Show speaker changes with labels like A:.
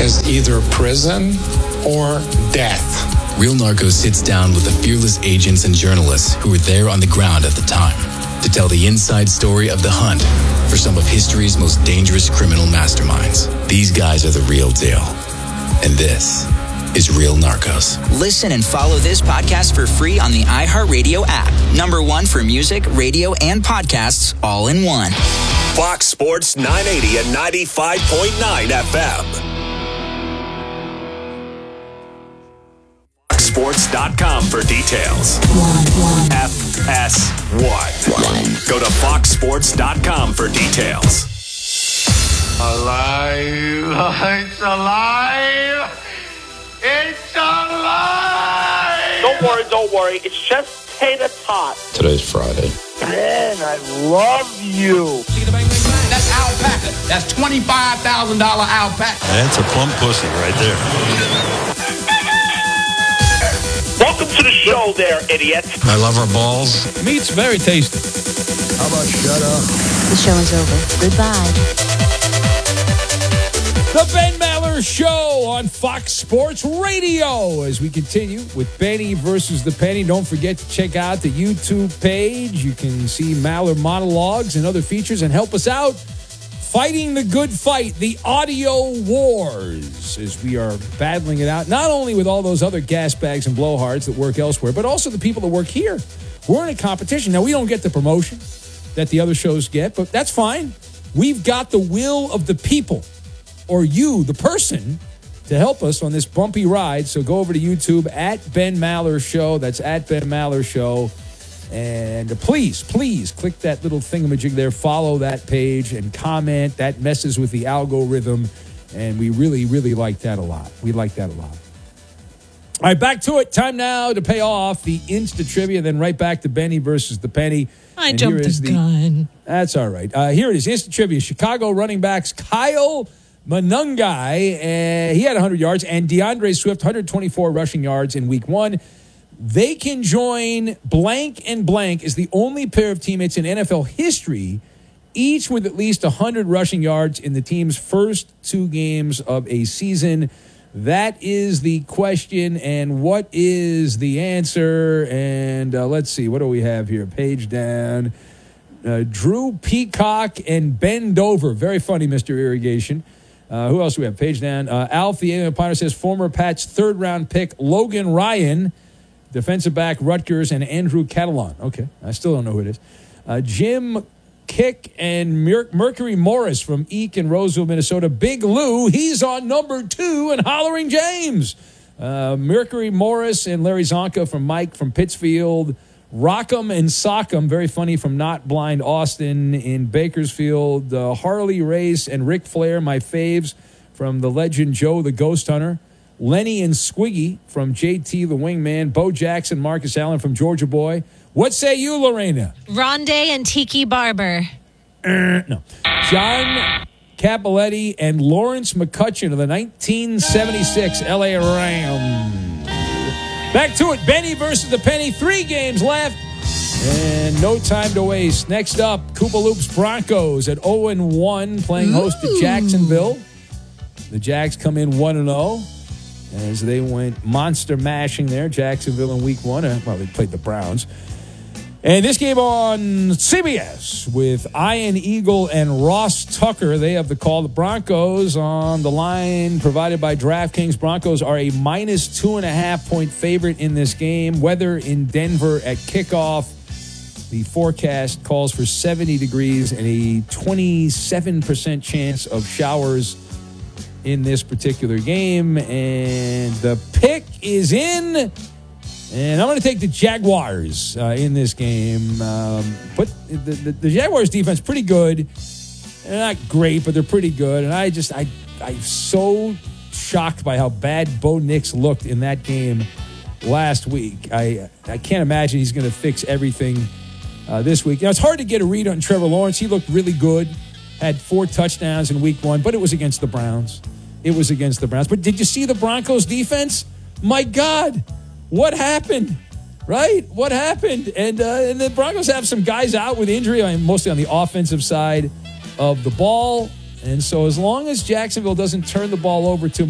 A: as either prison or death.
B: Real Narcos sits down with the fearless agents and journalists who were there on the ground at the time to tell the inside story of the hunt for some of history's most dangerous criminal masterminds. These guys are the real deal. And this is Real Narcos.
C: Listen and follow this podcast for free on the iHeartRadio app. #1 for music, radio, and podcasts all in one.
D: Fox Sports 980 and 95.9 FM. Sports.com for details. FS1. Go to foxsports.com for details.
E: Alive! It's alive! It's alive!
F: Don't worry. It's just tater tot.
G: Today's Friday.
F: Man, I love you.
H: That's alpaca. That's $25,000 alpaca.
I: That's a plump pussy right there.
F: Welcome to the show there, idiot.
I: I love her balls.
J: Meat's very tasty.
E: How about shut up?
K: The show is over. Goodbye.
J: The Ben Maller Show on Fox Sports Radio. As we continue with Benny versus the Penny, don't forget to check out the YouTube page. You can see Maller monologues and other features and help us out fighting the good fight, the audio wars, as we are battling it out, not only with all those other gas bags and blowhards that work elsewhere, but also the people that work here. We're in a competition. Now, we don't get the promotion that the other shows get, but that's fine. We've got the will of the people, or you, the person, to help us on this bumpy ride. So go over to YouTube at Ben Maller Show. That's at Ben Maller Show. And please click that little thingamajig there. Follow that page and comment. That messes with the algorithm. And we really, really like that a lot. We like that a lot. All right, back to it. Time now to pay off the Insta Trivia. Then right back to Benny versus the Penny.
L: I jumped the gun.
J: That's all right. Here it is. Insta Trivia. Chicago running backs Kyle Monangai. He had 100 yards. And DeAndre Swift, 124 rushing yards in week 1. They can join blank and blank as the only pair of teammates in NFL history, each with at least 100 rushing yards in the team's first 2 games of a season. That is the question. And what is the answer? And let's see. What do we have here? Page down. Drew Peacock and Ben Dover. Very funny, Mr. Irrigation. Who else do we have? Page down. Alf, the Alien Pioneer, says former Pats third-round pick Logan Ryan, defensive back Rutgers, and Andrew Catalon. Okay, I still don't know who it is. Jim Kick and Mercury Morris from Eek in Roseville, Minnesota. Big Lou, he's on number 2 and Hollering James. Mercury Morris and Larry Zonka from Mike from Pittsfield. Rock'em and Sock'em, very funny, from Not Blind Austin in Bakersfield. Harley Race and Ric Flair, my faves, from the legend Joe the Ghost Hunter. Lenny and Squiggy from JT the Wingman. Bo Jackson, Marcus Allen from Georgia Boy. What say you, Lorena?
L: Rondé and Tiki Barber.
J: No. John Capoletti and Lawrence McCutcheon of the 1976 LA Rams. Back to it. Benny versus the Penny. 3 games left. And no time to waste. Next up, Koopa Loops Broncos at 0-1, playing host to Jacksonville. The Jags come in 1-0 as they went monster mashing there. Jacksonville in week 1. Well, they played the Browns. And this game on CBS with Ian Eagle and Ross Tucker. They have the call. The Broncos on the line provided by DraftKings. Broncos are a minus 2.5-point favorite in this game. Weather in Denver at kickoff. The forecast calls for 70 degrees and a 27% chance of showers in this particular game. And the pick is in. And I'm going to take the Jaguars in this game. But the Jaguars defense pretty good. They're not great, but they're pretty good. And I'm so shocked by how bad Bo Nix looked in that game last week. I can't imagine he's going to fix everything this week. It's hard to get a read on Trevor Lawrence. He looked really good. Had 4 touchdowns in week 1, but it was against the Browns. But did you see the Broncos defense? My God. What happened? Right? What happened? And the Broncos have some guys out with injury, mostly on the offensive side of the ball. And so as long as Jacksonville doesn't turn the ball over too